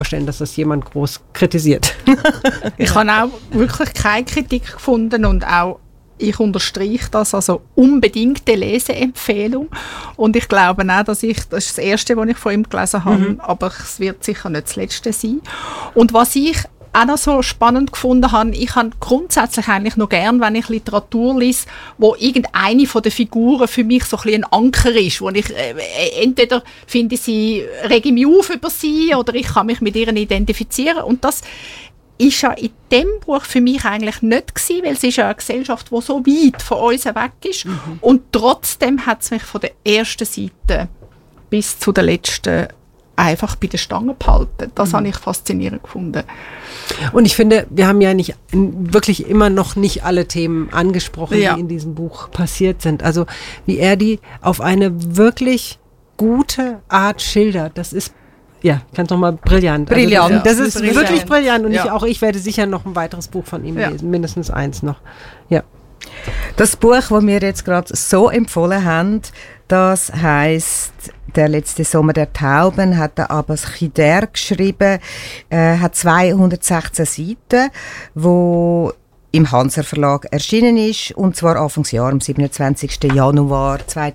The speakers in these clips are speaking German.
vorstellen, dass das jemand groß kritisiert. Ich habe auch wirklich keine Kritik gefunden und auch ich unterstreiche das, also unbedingte Leseempfehlung. Und ich glaube auch, das ist das Erste, was ich von ihm gelesen habe, aber es wird sicher nicht das Letzte sein. Und was ich auch noch so spannend gefunden habe, ich habe grundsätzlich eigentlich noch gern, wenn ich Literatur lese, wo irgendeine von den Figuren für mich so ein bisschen ein Anker ist, wo ich entweder finde ich sie, rege mich auf über sie oder ich kann mich mit ihr identifizieren. Und das ist ja in dem Buch für mich eigentlich nicht gewesen, weil es ist ja eine Gesellschaft, die so weit von uns weg ist. Und trotzdem hat es mich von der ersten Seite bis zu der letzten einfach bei der Stange behalten. Das habe ich faszinierend gefunden. Und ich finde, wir haben ja nicht wirklich immer noch nicht alle Themen angesprochen, die in diesem Buch passiert sind. Also wie er die auf eine wirklich gute Art schildert, das ist kannst noch mal brillant. Brillant. Also das ist brillant. wirklich brillant und ich werde sicher noch ein weiteres Buch von ihm lesen, mindestens eins noch. Ja. Das Buch, das wir jetzt gerade so empfohlen haben, das heisst «Der letzte Sommer der Tauben», hat der Abbas Khider geschrieben, hat 216 Seiten, wo im Hanser Verlag erschienen ist, und zwar Anfangsjahr, am 27. Januar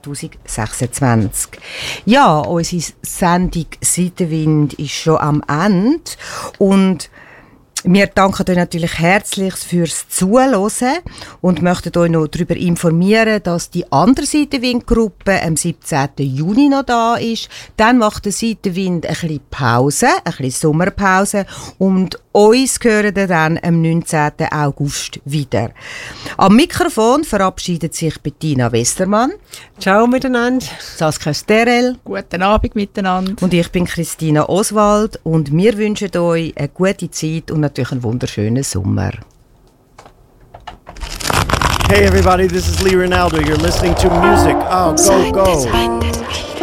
2026. Ja, unsere Sendung «Seitenwind» ist schon am Ende und wir danken euch natürlich herzlich fürs Zuhören und möchten euch noch darüber informieren, dass die andere Seitenwind-Gruppe am 17. Juni noch da ist. Dann macht der Seitenwind ein bisschen Pause, ein bisschen Sommerpause, und uns hören dann am 19. August wieder. Am Mikrofon verabschiedet sich Bettina Westermann. Ciao miteinander. Saskia Sterel. Guten Abend miteinander. Und ich bin Christina Oswald und wir wünschen euch eine gute Zeit und natürlich einen wunderschönen Sommer. Hey everybody, this is Lee Ronaldo. You're listening to music. Oh, go, go.